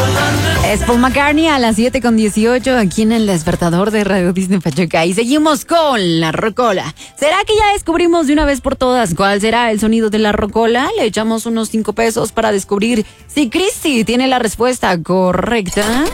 Es Paul McCartney a las 7:18 aquí en el despertador de Radio Disney Pachuca. Y seguimos con la rocola. ¿Será que ya descubrimos de una vez por todas cuál será el sonido de la rocola? Le echamos unos 5 pesos para descubrir si Cristi tiene la respuesta correcta.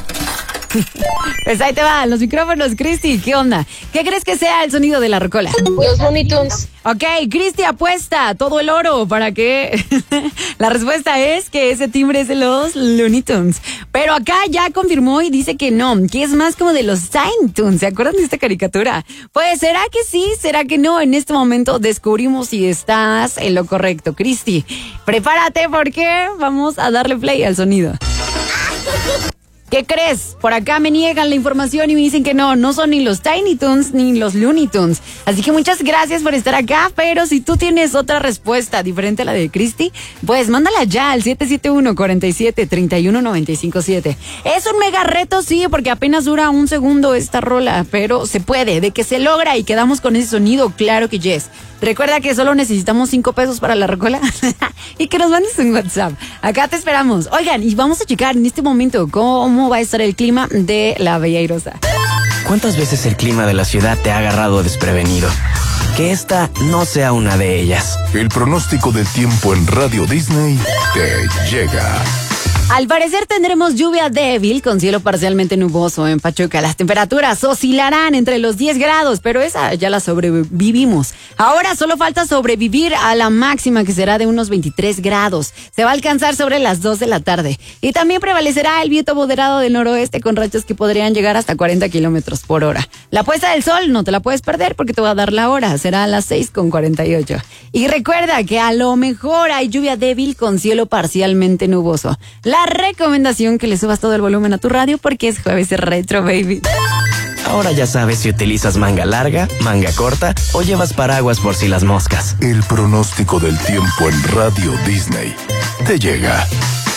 Pues ahí te van los micrófonos, Cristi. ¿Qué onda? ¿Qué crees que sea el sonido de la rocola? Los Looney Tunes. Ok, Cristi apuesta todo el oro para que la respuesta es que ese timbre es de los Looney Tunes. Pero acá ya confirmó y dice que no, que es más como de los Tiny Toons. ¿Se acuerdan de esta caricatura? Pues será que sí, será que no. En este momento descubrimos si estás en lo correcto. Cristi, prepárate porque vamos a darle play al sonido. ¿Qué crees? Por acá me niegan la información y me dicen que no son ni los Tiny Toons ni los Looney Tunes. Así que muchas gracias por estar acá, pero si tú tienes otra respuesta diferente a la de Cristi, pues mándala ya al 771-47-31-957. Es un mega reto, sí, porque apenas dura un segundo esta rola, pero se puede, de que se logra y quedamos con ese sonido, claro que yes. Recuerda que solo necesitamos 5 pesos para la rocola y que nos mandes un WhatsApp. Acá te esperamos. Oigan, y vamos a checar en este momento cómo va a estar el clima de la Bella Airosa. ¿Cuántas veces el clima de la ciudad te ha agarrado desprevenido? Que esta no sea una de ellas. El pronóstico del tiempo en Radio Disney te llega. Al parecer tendremos lluvia débil con cielo parcialmente nuboso en Pachuca. Las temperaturas oscilarán entre los 10 grados, pero esa ya la sobrevivimos. Ahora solo falta sobrevivir a la máxima, que será de unos 23 grados. Se va a alcanzar sobre las 2 de la tarde. Y también prevalecerá el viento moderado del noroeste con rachas que podrían llegar hasta 40 kilómetros por hora. La puesta del sol no te la puedes perder porque te voy a dar la hora. Será a las 6:48. Y recuerda que a lo mejor hay lluvia débil con cielo parcialmente nuboso. La recomendación que le subas todo el volumen a tu radio porque es jueves retro, baby. Ahora ya sabes si utilizas manga larga, manga corta o llevas paraguas por si las moscas. El pronóstico del tiempo en Radio Disney te llega.